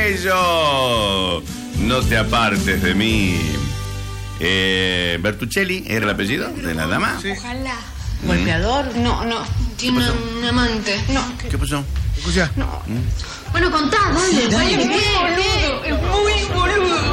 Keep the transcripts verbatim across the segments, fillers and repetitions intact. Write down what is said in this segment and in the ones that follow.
cuello. No te apartes de mí. Eh, Bertuccelli, ¿era el apellido de la dama? Sí. Ojalá. Mm. ¿Golpeador? No, no. Tiene un amante. No. ¿Qué pasó? Escucha. No. ¿Mm? Bueno, contá, dale. dale. Es muy boludo. Es muy boludo.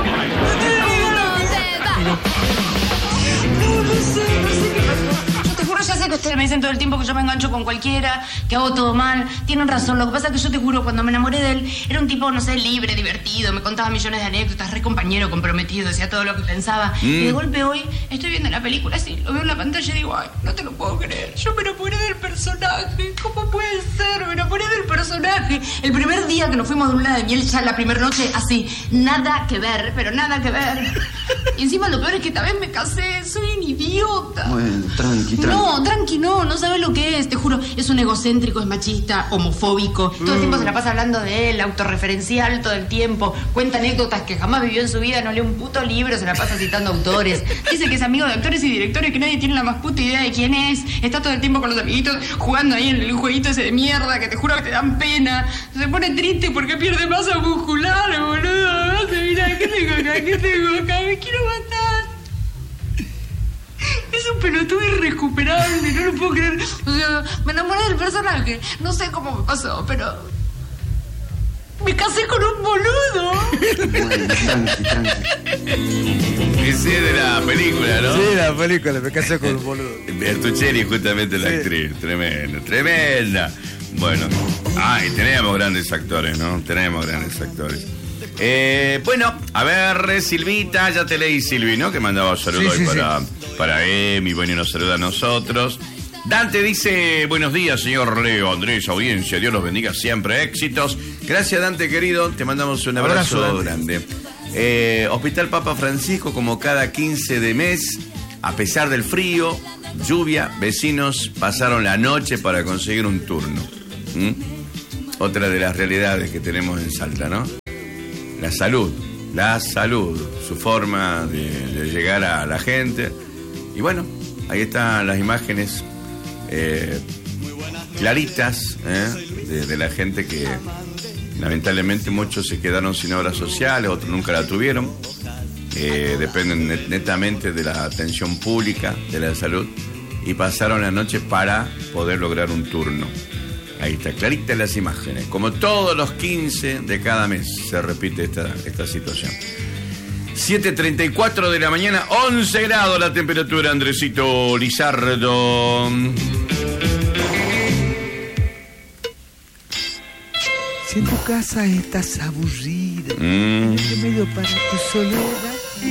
No, no sé, no sé qué pasó. Yo te juro, ya sé que ustedes me dicen todo el tiempo que yo me engancho con cualquiera, que hago todo mal. Tienen razón. Lo que pasa es que yo te juro, cuando me enamoré de él, era un tipo, no sé, libre, divertido. Me contaba millones de anécdotas, re compañero, comprometido, decía todo lo que pensaba. Mm. Y de golpe hoy estoy viendo la película así, lo veo en la pantalla y digo, ay, no te lo puedo creer. Yo me enamoré del personaje. ¿Cómo puede ser? Me enamoré del personaje. El primer día que nos fuimos de una luna de miel, ya la primera noche, así, nada que ver, pero nada que ver. Y encima lo peor es que esta vez me casé. Soy un idiota. Bueno, tranqui, tranqui. No, tranqui, no, no sabes lo que es, te juro. Es un egocéntrico, es machista, homofóbico. Todo el tiempo se la pasa hablando de él, autorreferencial todo el tiempo. Cuenta anécdotas que jamás vivió en su vida, no lee un puto libro, se la pasa citando autores. Dice que es amigo de actores y directores que nadie tiene la más puta idea de quién es. Está todo el tiempo con los amiguitos jugando ahí en el jueguito ese de mierda que te juro que te dan pena. Se pone triste porque pierde masa muscular, boludo. Mira, ¿qué tengo acá? ¿Qué tengo acá? Me quiero matar. Es un pelotudo irrecuperable, no lo puedo creer. O sea, me enamoré del personaje. No sé cómo me pasó, pero... me casé con un boludo. Bueno, tranqui, tranqui. Ese de la película, ¿no? Sí, la película, me casé con un boludo. Bertuccelli, justamente la sí. actriz. Tremenda, tremenda. Bueno, ay, tenemos grandes actores, ¿no? Tenemos grandes actores. Eh, bueno, a ver, Silvita, ya te leí, Silvi, ¿no? Que mandaba saludos sí, sí, para, sí. para Emi, bueno, y nos saluda a nosotros. Dante dice, buenos días, señor Leo, Andrés, audiencia, Dios los bendiga siempre, éxitos. Gracias, Dante, querido, te mandamos un abrazo, abrazo grande. Eh, Hospital Papa Francisco, como cada quince de mes, a pesar del frío, lluvia, vecinos pasaron la noche para conseguir un turno. ¿Mm? Otra de las realidades que tenemos en Salta, ¿no? La salud, la salud, su forma de, de llegar a la gente. Y bueno, ahí están las imágenes eh, claritas eh, de, de la gente que lamentablemente muchos se quedaron sin obras sociales, otros nunca la tuvieron. Eh, dependen net, netamente de la atención pública, de la salud, y pasaron la noche para poder lograr un turno. Ahí está, claritas las imágenes. Como todos los quince de cada mes se repite esta, esta situación. siete treinta y cuatro de la mañana, once grados la temperatura, Andresito Lizardo. Si en tu casa estás aburrido, Mm. ¿qué medio para tu soledad?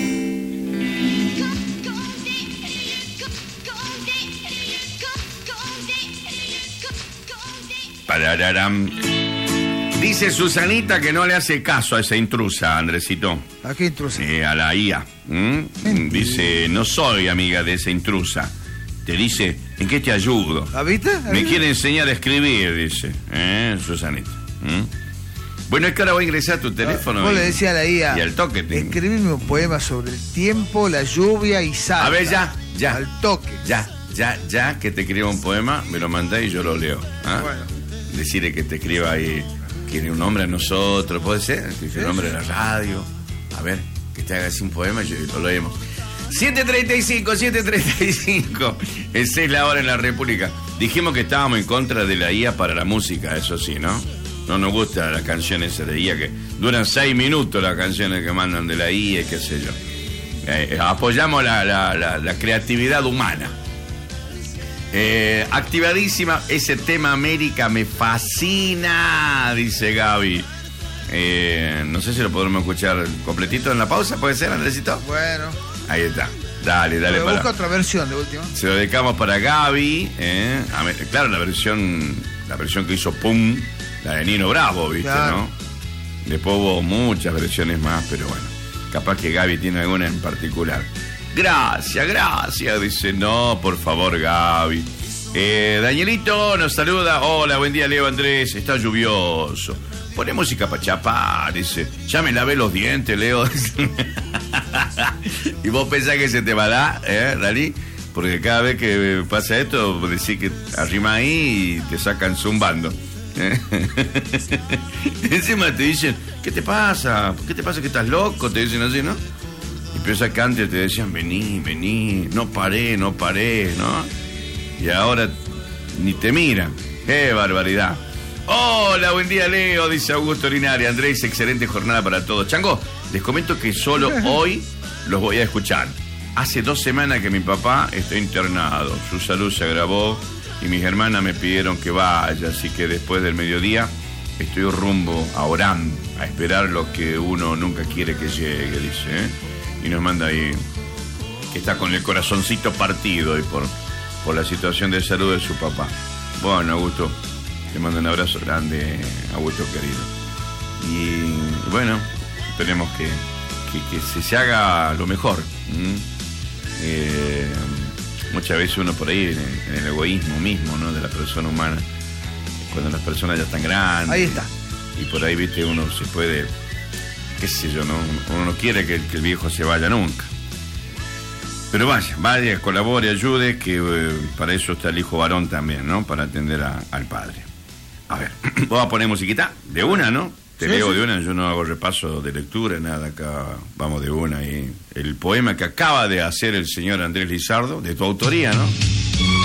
Parararam. Dice Susanita que no le hace caso a esa intrusa, Andresito. ¿A qué intrusa? Eh, a la I A. ¿Mm? Dice, no soy amiga de esa intrusa. Te dice, ¿en qué te ayudo? ¿Ah, viste? Me quiere enseñar a escribir, dice. ¿Eh, Susanita? ¿Mm? Bueno, es que ahora voy a ingresar a tu teléfono. Vos y, le decías a la I A. Y al toque. Te... escribime un poema sobre el tiempo, la lluvia y Salta. A ver, ya, ya. Al toque. Ya, ya, ya, que te escriba un poema, me lo mandás y yo lo leo. ¿Ah? Bueno. Decirle que te escriba ahí, quiere un nombre a nosotros, puede ser, que te nombre a la radio. A ver, que te haga así un poema y lo leemos. siete treinta y cinco, siete treinta y cinco. Es la hora en la República. Dijimos que estábamos en contra de la I A para la música, eso sí, ¿no? No nos gustan las canciones de I A que duran seis minutos, las canciones que mandan de la I A y qué sé yo. Eh, apoyamos la, la, la, la creatividad humana. Eh, activadísima, ese tema América me fascina, dice Gaby. Eh, no sé si lo podremos escuchar completito en la pausa, ¿puede ser, Andresito? Bueno. Ahí está. Dale, dale. Pero para. busca otra versión de última. Se lo dedicamos para Gaby. Eh. A ver, claro, la versión, la versión que hizo Pum, la de Nino Bravo, ¿viste? Claro. ¿No? Después hubo muchas versiones más, pero bueno, capaz que Gaby tiene alguna en particular. Gracias, gracias. Dice, no, por favor, Gaby. Eh, Danielito nos saluda. Hola, buen día, Leo, Andrés. Está lluvioso. Pone música para chapar, dice. Ya me lavé los dientes, Leo. Y vos pensás que se te va a dar, ¿eh, Dalí? Porque cada vez que pasa esto, decís que arrima ahí y te sacan zumbando. Encima te dicen, ¿qué te pasa? ¿Qué te pasa que estás loco? Te dicen así, ¿no? Y pero acá antes te decían, vení, vení, no paré, no paré, ¿no? Y ahora ni te miran. ¡Qué barbaridad! Hola, buen día, Leo, dice Augusto Linares. Andrés, excelente jornada para todos. Chango, les comento que solo hoy los voy a escuchar. Hace dos semanas que mi papá está internado. Su salud se agravó y mis hermanas me pidieron que vaya. Así que después del mediodía estoy rumbo a Orán a esperar lo que uno nunca quiere que llegue, dice, ¿eh? Y nos manda ahí que está con el corazoncito partido y por, por la situación de salud de su papá. Bueno, Augusto, te mando un abrazo grande, Augusto querido. Y bueno, esperemos que, que, que se, se haga lo mejor. ¿Mm? Eh, muchas veces uno por ahí en el, en el egoísmo mismo, ¿no? De la persona humana, cuando las personas ya están grandes. Ahí está. Y por ahí, viste, uno se puede, qué sé yo, ¿no? Uno no quiere que, que el viejo se vaya nunca. Pero vaya, vaya, colabore, ayude, que eh, para eso está el hijo varón también, ¿no? Para atender a, al padre. A ver, vamos a poner musiquita de una, ¿no? Te sí, leo sí. de una, yo no hago repaso de lectura, nada, acá vamos de una. Y el poema que acaba de hacer el señor Andrés Lizardo, de tu autoría, ¿no?